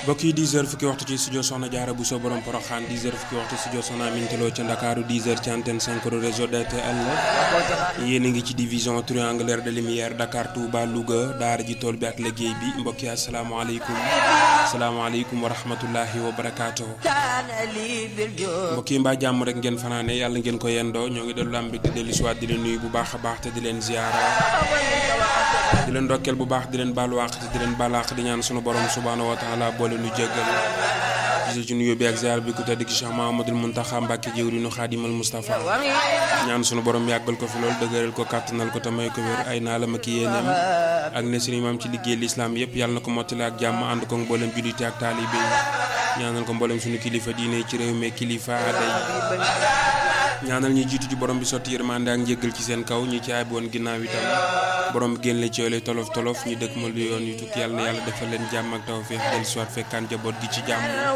mbokk yi 10h fukki waxtu ci studio Soxna Jaara bu so borom Poroxaan 10h fukki waxtu studio Soxna Amintaloo ca Ndakaaru 10h ci antenne 5 réseau DTL yéen a ngi ci division triangulaire de lumière Dakar Touba Louga daara ji tool bi ak liggéey bi mbokk yi asalaamaaleykum wa rahmatullahi wa barakaatu. mbokk yi mbaa jàmm rek ngeen fanaane yàlla ngeen ko yendoo ñoo ngi dellu am bi di dellu si waat di leen nuyu bu baax a baax te di leen ziara di leen ndokkeel bu baax di leen baalu àq te di leen baalaax di ñaan sunu borom subhaanahu wa taala boole nu jéggal ci nuyu bi ak ziar bi ku tedd ki Cheikh Mahamadul Muntaxa Mbàkke jëwriñu Xaadimal Mustafa ñaan sunu borom yàggal ko fi lool dëgëral ko kàttanal ko te may ko wér ay naalam ak yéeneem ak ne sunu maam ci liggéey lislaam yëpp yàlla na ko mottali ak jàmm ànd ko mboolem jullite ak taalibe yi ñaanal ko mboolem sunu kilifa diine ci réew mi kilifa aada yi ñaanal ñi jiitu ci borom bi sotti yërmande ak njéggal ci seen kaw ñi ci ay woon ginnaaw itam borom bi génn leen ci yoole tolof tolof ñu dëkk ma lu yoon yu tukki yàlla na yàlla defal leen jàmm ak tawfeex del soit fekkaan jaboot gi ci jàmm